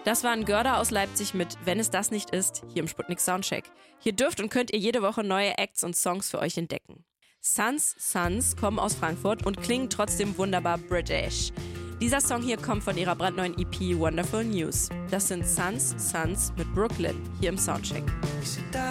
Das waren Görda aus Leipzig mit Wenn es das nicht ist, hier im Sputnik Soundcheck. Hier dürft und könnt ihr jede Woche neue Acts und Songs für euch entdecken. Sons kommen aus Frankfurt und klingen trotzdem wunderbar British. Dieser Song hier kommt von ihrer brandneuen EP Wonderful News. Das sind Sons mit Brooklyn hier im Soundcheck.